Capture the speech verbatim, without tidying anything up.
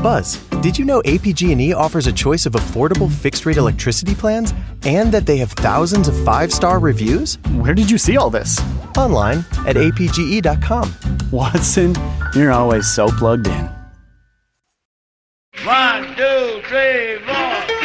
Buzz, did you know A P G and E offers a choice of affordable fixed-rate electricity plans and that they have thousands of five-star reviews? Where did you see all this? Online at A P G E dot com. Watson, you're always so plugged in. One, two, three, four.